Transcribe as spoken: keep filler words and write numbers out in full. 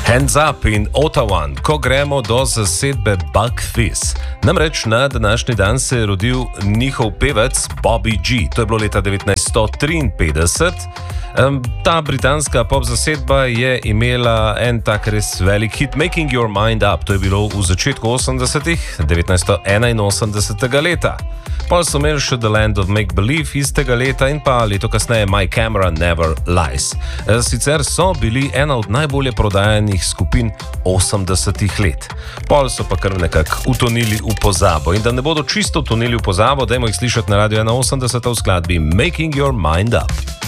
Hands Up in Ottawa, ko gremo do zasedbe Buck Fizz. Namreč na današnji dan se je rodil njihov pevec Bobby G. To je bilo leta devetnajststo triinpetdeset. Um, ta britanska pop zasedba je imela en tak res velik hit, Making Your Mind Up. To je bilo v začetku osemdesetih, devetnajststo enainosemdesetega leta. Pol so imeli še The Land of Make Believe istega leta in pa leto kasneje My Camera Never Lies. Sicer so bili ena od najbolje prodajanih skupin osemdesetih let. Pol so pa kar nekako utonili v pozabo. In da ne bodo čisto utonili v pozabo, dajmo jih slišati na Radio ena osemdeset v skladbi Making Your Mind Up.